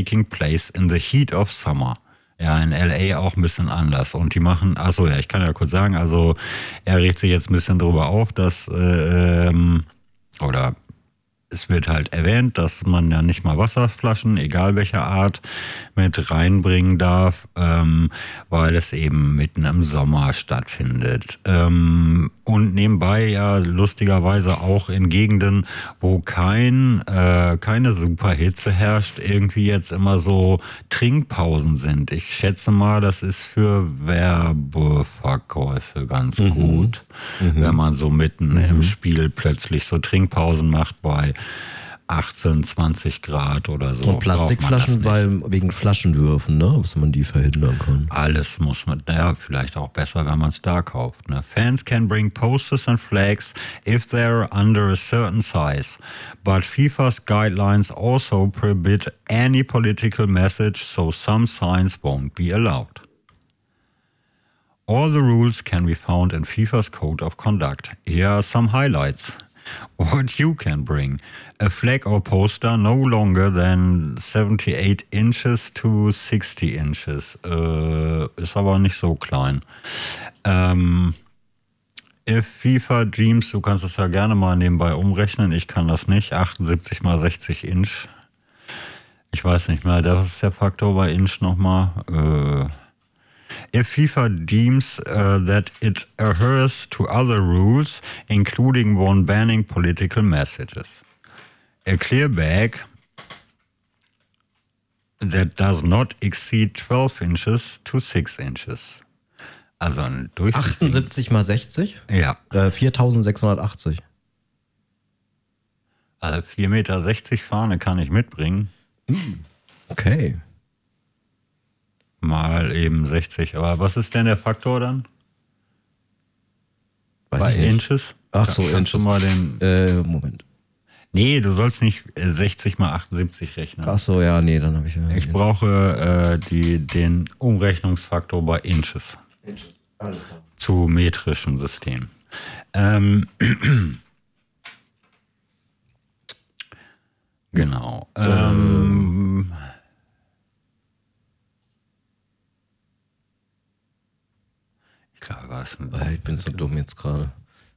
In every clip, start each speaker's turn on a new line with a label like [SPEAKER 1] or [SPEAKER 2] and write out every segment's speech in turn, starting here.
[SPEAKER 1] taking place in the heat of summer. Ja, in L.A. auch ein bisschen anders. Und die machen, achso, ja, ich kann ja kurz sagen, also er regt sich jetzt ein bisschen darüber auf, dass, oder es wird halt erwähnt, dass man ja nicht mal Wasserflaschen, egal welcher Art, mit reinbringen darf, weil es eben mitten im Sommer stattfindet. Und nebenbei ja lustigerweise auch in Gegenden, wo keine Superhitze herrscht, irgendwie jetzt immer so Trinkpausen sind. Ich schätze mal, das ist für Werbeverkäufe ganz gut, wenn man so mitten im Spiel plötzlich so Trinkpausen macht bei 18, 20 Grad oder so.
[SPEAKER 2] Und Plastikflaschen, weil wegen Flaschenwürfen, ne, was man die verhindern kann.
[SPEAKER 1] Alles muss man, ja, vielleicht auch besser, wenn man es da kauft. Ne? Fans can bring posters and flags if they're under a certain size. But FIFA's guidelines also prohibit any political message, so some signs won't be allowed. All the rules can be found in FIFA's Code of Conduct. Here are some highlights. What you can bring. A flag or poster no longer than 78 inches to 60 inches. Ist aber nicht so klein. If FIFA deems, du kannst es ja gerne mal nebenbei umrechnen, ich kann das nicht, 78 mal 60 Inch. Ich weiß nicht mehr, das ist der Faktor bei Inch nochmal. If FIFA deems that it adheres to other rules, including one banning political messages. A clear bag that does not exceed 12 inches to 6 inches. Also ein durchsichtiger...
[SPEAKER 2] 78 mal 60?
[SPEAKER 1] Ja.
[SPEAKER 2] 4680.
[SPEAKER 1] Also 4,60 Meter Fahne kann ich mitbringen.
[SPEAKER 2] Okay.
[SPEAKER 1] Mal eben 60. Aber was ist denn der Faktor dann?
[SPEAKER 2] Weiß
[SPEAKER 1] bei
[SPEAKER 2] ich nicht.
[SPEAKER 1] Inches?
[SPEAKER 2] Ach so,
[SPEAKER 1] Kannst du
[SPEAKER 2] Inches.
[SPEAKER 1] mal den...
[SPEAKER 2] Moment.
[SPEAKER 1] Nee, du sollst nicht 60 mal 78 rechnen.
[SPEAKER 2] Ach so, ja, nee, dann habe ich ja...
[SPEAKER 1] Ich brauche den Umrechnungsfaktor bei Inches.
[SPEAKER 2] Inches, alles klar.
[SPEAKER 1] Zu metrischem System. Genau. Ich glaube, was?
[SPEAKER 2] Ich bin so dumm jetzt gerade.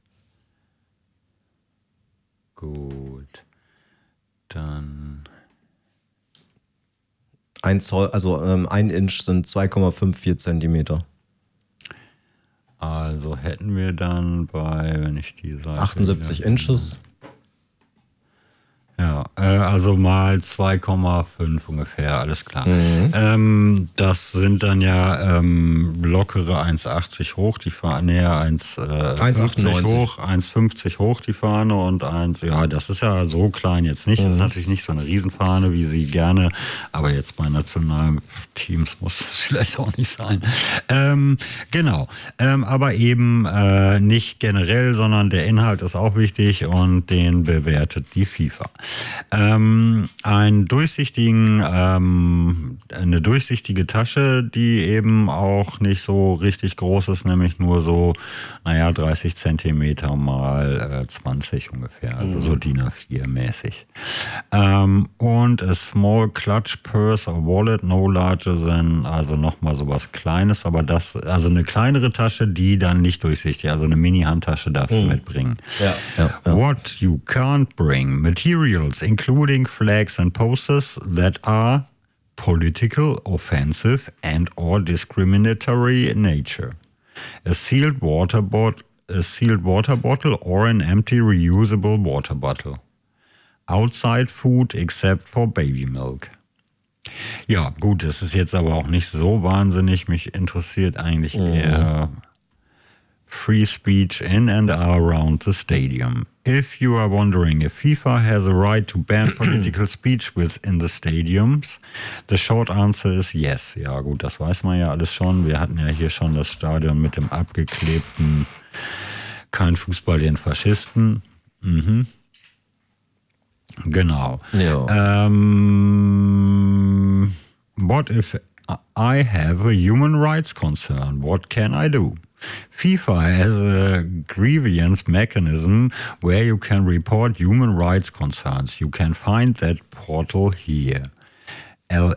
[SPEAKER 1] Gut. Dann...
[SPEAKER 2] 1 Zoll, also 1 Inch sind 2,54 Zentimeter.
[SPEAKER 1] Also hätten wir dann bei, wenn ich die Seite
[SPEAKER 2] 78 Inches.
[SPEAKER 1] Ja, also mal 2,5 ungefähr, alles klar. Das sind dann ja lockere 1,80 hoch, die Fahne, näher 1,50 hoch, 1,50 hoch die Fahne und ja, das ist ja so klein jetzt nicht. Das ist natürlich nicht so eine Riesenfahne, wie sie gerne, aber jetzt bei nationalen Teams muss es vielleicht auch nicht sein. Genau, aber eben nicht generell, sondern der Inhalt ist auch wichtig und den bewertet die FIFA. Eine durchsichtige Tasche, die eben auch nicht so richtig groß ist, nämlich nur so, 30 Zentimeter mal 20 ungefähr, also so DIN A4 mäßig. Und a small clutch purse or wallet, no larger than, also nochmal sowas Kleines, aber das, also eine kleinere Tasche, die dann nicht durchsichtig, also eine Mini-Handtasche darfst du mitbringen.
[SPEAKER 2] Ja.
[SPEAKER 1] What you can't bring, materials including flags and posters that are political, offensive and or discriminatory in nature. A sealed water bottle or an empty reusable water bottle. Outside food except for baby milk. Ja, gut, das ist jetzt aber auch nicht so wahnsinnig. Mich interessiert eigentlich eher free speech in and around the stadium. If you are wondering if FIFA has a right to ban political speech within the stadiums, the short answer is yes. Ja gut, das weiß man ja alles schon. Wir hatten ja hier schon das Stadion mit dem abgeklebten Kein Fußball den Faschisten. Genau.
[SPEAKER 2] Ja.
[SPEAKER 1] What if I have a human rights concern? What can I do? FIFA has a grievance mechanism where you can report human rights concerns. You can find that portal here. LA